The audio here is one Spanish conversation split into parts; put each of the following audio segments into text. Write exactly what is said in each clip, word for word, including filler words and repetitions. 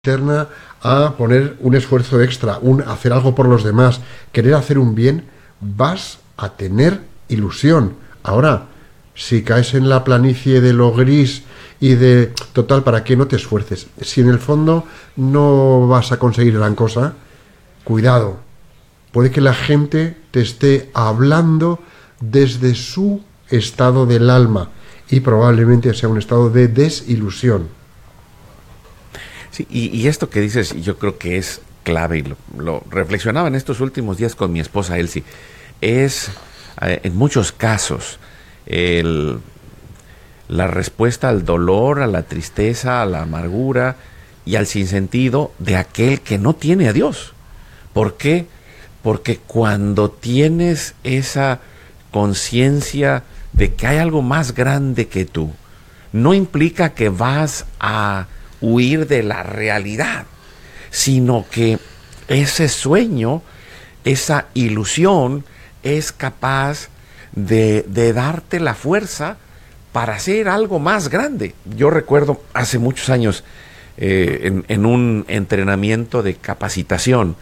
interna a poner un esfuerzo extra, un hacer algo por los demás, querer hacer un bien, vas a tener ilusión. Ahora, si caes en la planicie de lo gris y de total, ¿para qué no te esfuerces? Si en el fondo no vas a conseguir gran cosa, cuidado. Puede que la gente te esté hablando desde su estado del alma y probablemente sea un estado de desilusión. Sí, y, y esto que dices, yo creo que es clave, y lo, lo reflexionaba en estos últimos días con mi esposa Elsie, es eh, en muchos casos el, la respuesta al dolor, a la tristeza, a la amargura y al sinsentido de aquel que no tiene a Dios. ¿Por qué? Porque cuando tienes esa conciencia de que hay algo más grande que tú, no implica que vas a huir de la realidad, sino que ese sueño, esa ilusión es capaz de, de darte la fuerza para hacer algo más grande. Yo recuerdo hace muchos años eh, en, en un entrenamiento de capacitación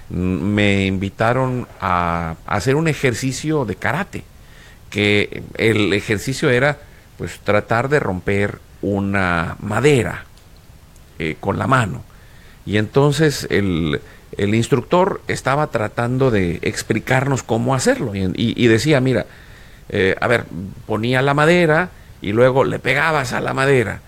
me invitaron a, a hacer un ejercicio de karate, que el ejercicio era pues tratar de romper una madera eh, con la mano. Y entonces el, el instructor estaba tratando de explicarnos cómo hacerlo y, y, y decía, mira, eh, a ver, ponía la madera y luego le pegabas a la madera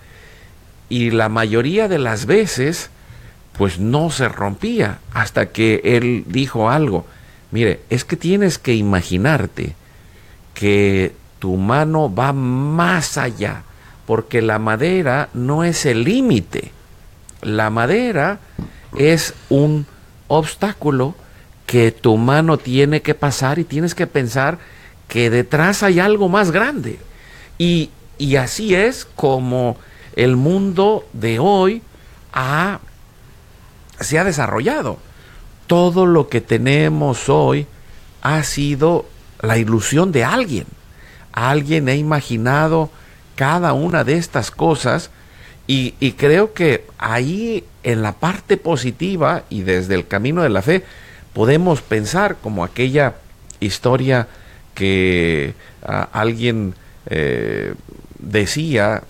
y la mayoría de las veces pues no se rompía, hasta que él dijo algo, mire, es que tienes que imaginarte que tu mano va más allá, porque la madera no es el límite, la madera es un obstáculo que tu mano tiene que pasar y tienes que pensar que detrás hay algo más grande. Y, y así es como el mundo de hoy ha, se ha desarrollado. Todo lo que tenemos hoy ha sido la ilusión de alguien. Alguien ha imaginado cada una de estas cosas y, y creo que ahí en la parte positiva y desde el camino de la fe podemos pensar como aquella historia que uh, alguien eh, decía,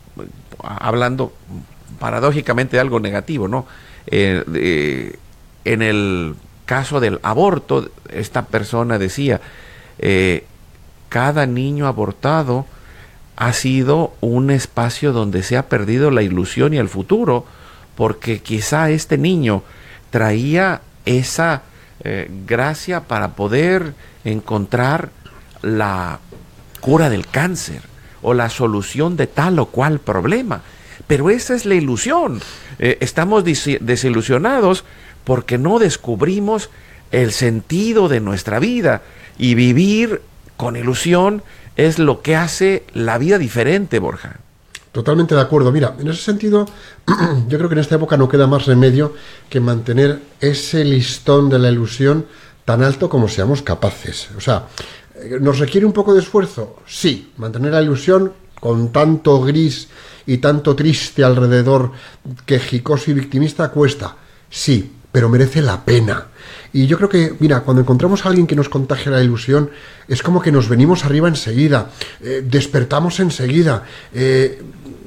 hablando paradójicamente de algo negativo, ¿no? Eh, eh, en el caso del aborto, esta persona decía, eh, cada niño abortado ha sido un espacio donde se ha perdido la ilusión y el futuro, porque quizá este niño traía esa eh, gracia para poder encontrar la cura del cáncer o la solución de tal o cual problema. Pero esa es la ilusión. Eh, estamos dis- desilusionados porque no descubrimos el sentido de nuestra vida, y vivir con ilusión es lo que hace la vida diferente, Borja. Totalmente de acuerdo. Mira, en ese sentido, yo creo que en esta época no queda más remedio que mantener ese listón de la ilusión tan alto como seamos capaces. O sea, ¿nos requiere un poco de esfuerzo? Sí, mantener la ilusión con tanto gris y tanto triste alrededor, quejicoso y victimista, cuesta. Sí, pero merece la pena. Y yo creo que, mira, cuando encontramos a alguien que nos contagia la ilusión, es como que nos venimos arriba enseguida, eh, despertamos enseguida, eh,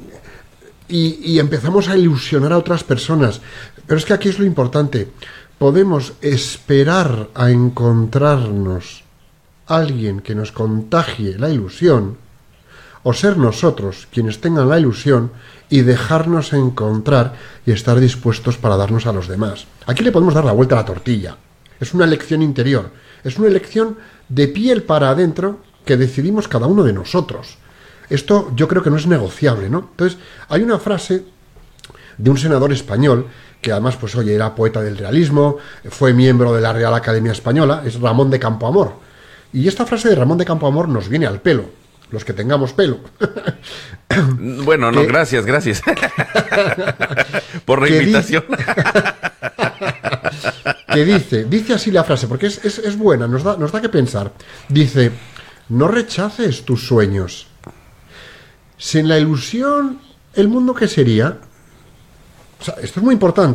y, y empezamos a ilusionar a otras personas. Pero es que aquí es lo importante. Podemos esperar a encontrarnos alguien que nos contagie la ilusión, o ser nosotros quienes tengan la ilusión y dejarnos encontrar y estar dispuestos para darnos a los demás. Aquí le podemos dar la vuelta a la tortilla. Es una elección interior, es una elección de piel para adentro que decidimos cada uno de nosotros. Esto yo creo que no es negociable, ¿no? Entonces, hay una frase de un senador español que además, pues oye, era poeta del realismo, fue miembro de la Real Academia Española, es Ramón de Campoamor. Y esta frase de Ramón de Campoamor nos viene al pelo, los que tengamos pelo. Bueno, no, que... gracias, gracias. Por la invitación. Que dice, dice así la frase, porque es, es, es buena, nos da, nos da que pensar. Dice, no rechaces tus sueños. Sin la ilusión, ¿el mundo qué sería? O sea, esto es muy importante.